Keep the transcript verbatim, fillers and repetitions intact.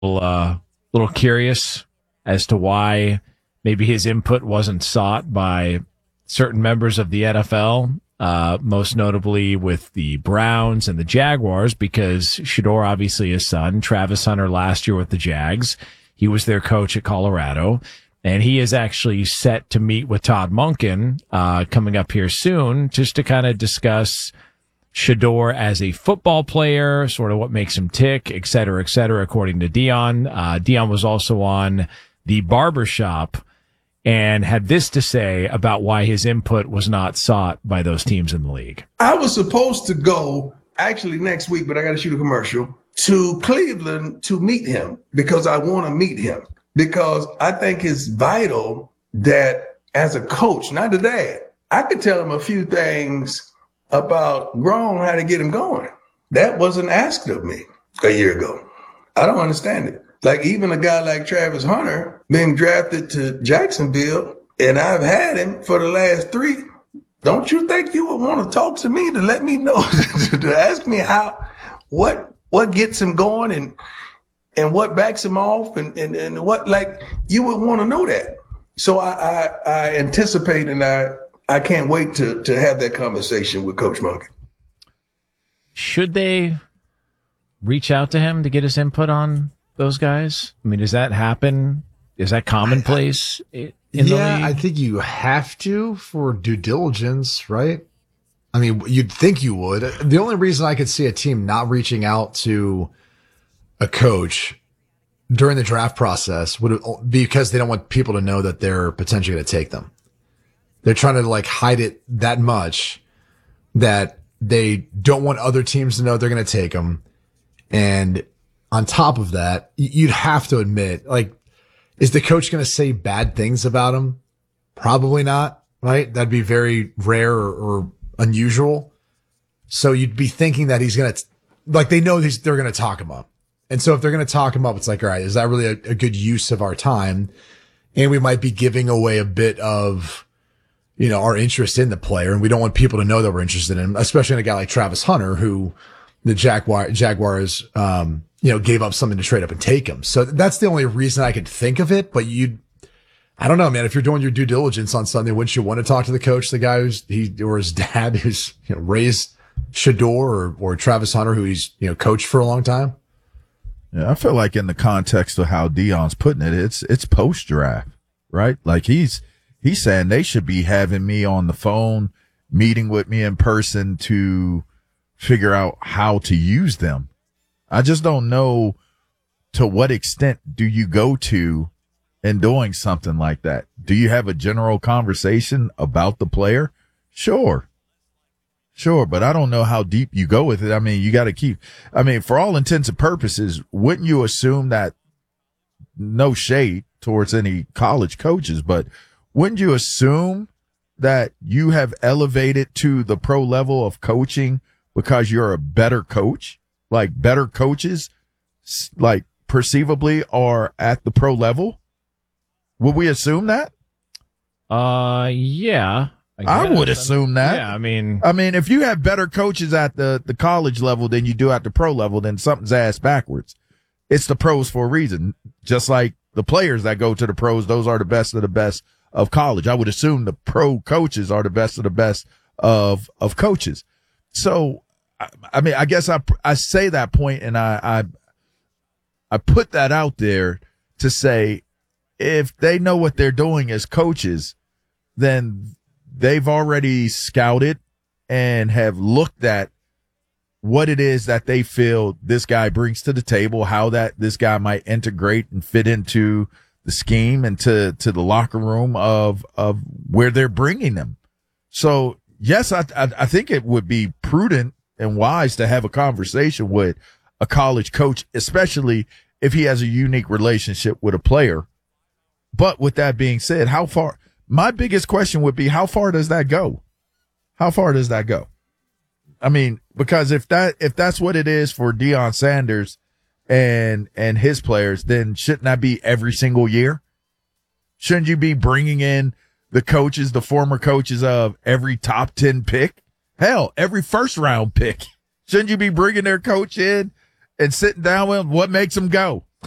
little, uh, little curious as to why maybe his input wasn't sought by certain members of the N F L, uh, most notably with the Browns and the Jaguars, because Shedeur, obviously his son, Travis Hunter last year with the Jags, he was their coach at Colorado, and he is actually set to meet with Todd Monken uh, coming up here soon just to kind of discuss Shedeur as a football player, sort of what makes him tick, et cetera, et cetera, according to Dion. Uh, Dion was also on the Barbershop and had this to say about why his input was not sought by those teams in the league. I was supposed to go actually next week, but I got to shoot a commercial to Cleveland to meet him because I want to meet him because I think it's vital that as a coach, not a dad, I could tell him a few things about grown, how to get him going. That wasn't asked of me a year ago. I don't understand it. Like even a guy like Travis Hunter being drafted to Jacksonville, and I've had him for the last three. Don't you think you would want to talk to me to let me know, to ask me how, what, what gets him going and, and what backs him off and, and, and what, like, you would want to know that. So I, I, I anticipate and I, I can't wait to, to have that conversation with Coach Monken. Should they reach out to him to get his input on those guys? I mean, does that happen? Is that commonplace I, I, in the yeah, league? I think you have to for due diligence, right? I mean, you'd think you would. The only reason I could see a team not reaching out to a coach during the draft process would be because they don't want people to know that they're potentially going to take them. They're trying to like hide it that much that they don't want other teams to know they're going to take them. And on top of that, you'd have to admit, like, is the coach going to say bad things about him? Probably not, right? That'd be very rare or, or unusual. So you'd be thinking that he's going to, like, they know these, they're going to talk him up. And so if they're going to talk him up, it's like, all right, is that really a, a good use of our time? And we might be giving away a bit of, you know, our interest in the player. And we don't want people to know that we're interested in him, especially in a guy like Travis Hunter, who the Jaguar, Jaguars, um, you know, gave up something to trade up and take him. So that's the only reason I could think of it. But you, I don't know, man, if you're doing your due diligence on something, wouldn't you want to talk to the coach, the guy who's he, or his dad who's, you know, raised Shedeur or, or Travis Hunter, who he's, you know, coached for a long time? Yeah, I feel like in the context of how Dion's putting it, it's, it's post draft, right? Like he's, he's saying they should be having me on the phone, meeting with me in person to figure out how to use them. I just don't know to what extent do you go to in doing something like that. Do you have a general conversation about the player? Sure. Sure. But I don't know how deep you go with it. I mean, you got to keep, I mean, for all intents and purposes, wouldn't you assume that, no shade towards any college coaches, but wouldn't you assume that you have elevated to the pro level of coaching because you're a better coach? Like better coaches, like perceivably are at the pro level? Would we assume that? Uh, yeah. I, I would assume that. Yeah, I mean, I mean, if you have better coaches at the, the college level than you do at the pro level, then something's ass backwards. It's the pros for a reason. Just like the players that go to the pros, those are the best of the best of college. I would assume the pro coaches are the best of the best of, of coaches. So, I, I mean, I guess I, I say that point and I, I, I put that out there to say, if they know what they're doing as coaches, then they've already scouted and have looked at what it is that they feel this guy brings to the table, how that this guy might integrate and fit into the scheme and to, to the locker room of, of where they're bringing them. So yes, I, I, I think it would be prudent and wise to have a conversation with a college coach, especially if he has a unique relationship with a player. But with that being said, how far, my biggest question would be, how far does that go? How far does that go? I mean, because if that, if that's what it is for Deion Sanders and, and his players, then shouldn't that be every single year? Shouldn't you be bringing in the coaches, the former coaches of every top ten pick? Hell, every first round pick. Shouldn't you be bringing their coach in and sitting down with them? What makes them go?